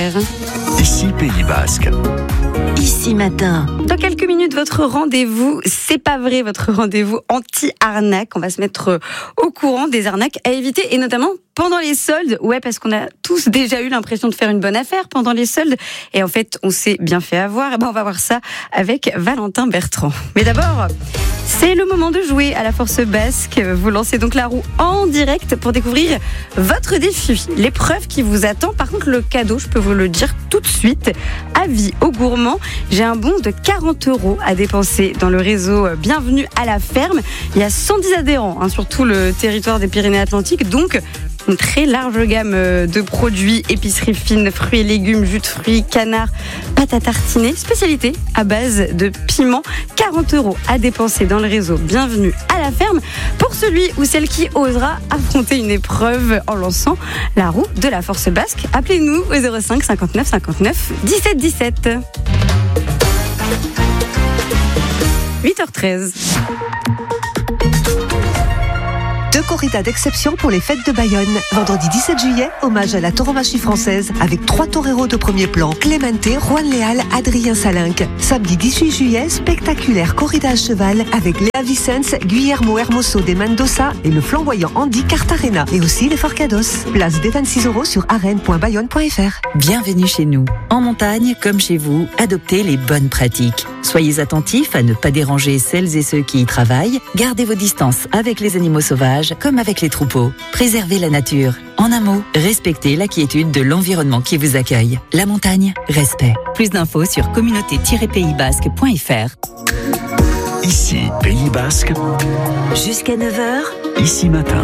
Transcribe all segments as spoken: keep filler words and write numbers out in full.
Ici Pays Basque. Ici Matin. Dans quelques minutes, votre rendez-vous, c'est pas vrai, votre rendez-vous anti-arnaque. On va se mettre au courant des arnaques à éviter et notamment pendant les soldes. Ouais, parce qu'on a tous déjà eu l'impression de faire une bonne affaire pendant les soldes. Et en fait, on s'est bien fait avoir. Et ben, on va voir ça avec Valentin Bertrand. Mais d'abord, c'est le moment de jouer à la Force Basque. Vous lancez donc la roue en direct pour découvrir votre défi, l'épreuve qui vous attend. Par contre, le cadeau, je peux vous le dire tout de suite. Avis aux gourmands, j'ai un bon de quarante euros à dépenser dans le réseau Bienvenue à la ferme. Il y a cent dix adhérents hein, sur tout le territoire des Pyrénées-Atlantiques. Donc, une très large gamme de produits, épicerie fine, fruits et légumes, jus de fruits, canard, pâte à tartiner, spécialité à base de piment. quarante euros à dépenser dans le réseau Bienvenue à la ferme pour celui ou celle qui osera affronter une épreuve en lançant la roue de la Force Basque. Appelez-nous au zéro cinq cinquante-neuf cinquante-neuf dix-sept dix-sept. huit heures treize. Deux corridas d'exception pour les fêtes de Bayonne. Vendredi dix-sept juillet, hommage à la tauromachie française avec trois toreros de premier plan, Clemente, Juan Leal, Adrien Salinck. Samedi dix-huit juillet, spectaculaire corrida à cheval avec Léa Vicens, Guillermo Hermoso de Mendoza et le flamboyant Andy Cartarena et aussi les Forcados. Place des vingt-six euros sur arène point bayonne point f r. Bienvenue chez nous. En montagne, comme chez vous, adoptez les bonnes pratiques. Soyez attentifs à ne pas déranger celles et ceux qui y travaillent. Gardez vos distances avec les animaux sauvages comme avec les troupeaux. Préservez la nature. En un mot, respectez la quiétude de l'environnement qui vous accueille. La montagne, respect. Plus d'infos sur communauté tiret pays basque point f r. Ici Pays Basque. Jusqu'à neuf heures. Ici Matin.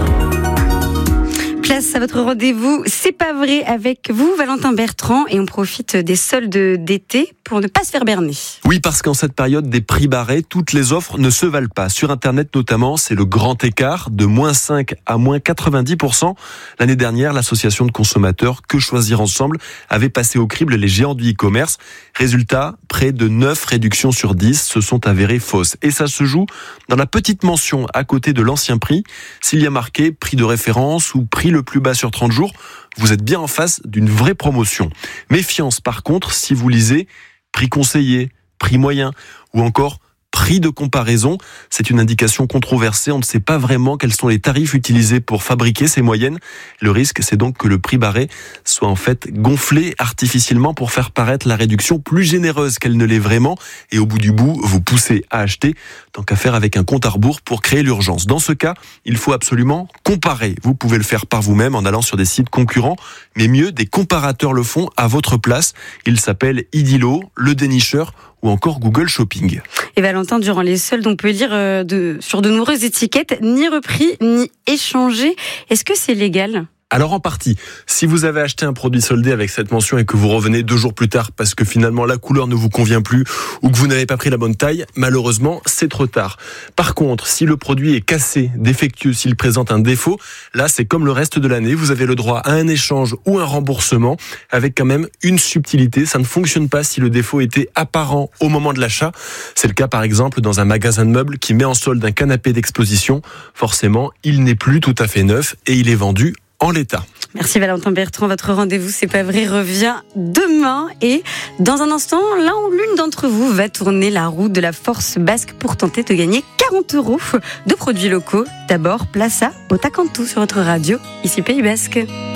Place à votre rendez-vous, c'est pas vrai avec vous, Valentin Bertrand, et on profite des soldes d'été pour ne pas se faire berner. Oui, parce qu'en cette période des prix barrés, toutes les offres ne se valent pas. Sur Internet notamment, c'est le grand écart de moins cinq à moins quatre-vingt-dix pour cent. L'année dernière, l'association de consommateurs Que Choisir Ensemble avait passé au crible les géants du e-commerce. Résultat, près de neuf réductions sur dix se sont avérées fausses. Et ça se joue dans la petite mention à côté de l'ancien prix. S'il y a marqué prix de référence ou prix le plus bas sur trente jours, vous êtes bien en face d'une vraie promotion. Méfiance par contre si vous lisez prix conseillé, prix moyen ou encore prix de comparaison. C'est une indication controversée. On ne sait pas vraiment quels sont les tarifs utilisés pour fabriquer ces moyennes. Le risque, c'est donc que le prix barré soit en fait gonflé artificiellement pour faire paraître la réduction plus généreuse qu'elle ne l'est vraiment. Et au bout du bout, vous poussez à acheter, tant qu'à faire avec un compte à rebours pour créer l'urgence. Dans ce cas, il faut absolument comparer. Vous pouvez le faire par vous-même en allant sur des sites concurrents. Mais mieux, des comparateurs le font à votre place. Ils s'appellent Idilo, Le Dénicheur ou encore Google Shopping. Et Valentin, durant les soldes, on peut lire euh, de, sur de nombreuses étiquettes, ni repris, ni échangé. Est-ce que c'est légal ? Alors en partie, si vous avez acheté un produit soldé avec cette mention et que vous revenez deux jours plus tard parce que finalement la couleur ne vous convient plus ou que vous n'avez pas pris la bonne taille, malheureusement c'est trop tard. Par contre, si le produit est cassé, défectueux, s'il présente un défaut, là c'est comme le reste de l'année, vous avez le droit à un échange ou un remboursement avec quand même une subtilité. Ça ne fonctionne pas si le défaut était apparent au moment de l'achat. C'est le cas par exemple dans un magasin de meubles qui met en solde un canapé d'exposition. Forcément, il n'est plus tout à fait neuf et il est vendu en l'état. Merci Valentin Bertrand, votre rendez-vous c'est pas vrai revient demain et dans un instant, l'un ou l'une d'entre vous va tourner la roue de la Force Basque pour tenter de gagner quarante euros de produits locaux. D'abord, place à Otakantou sur votre radio, ici Pays Basque.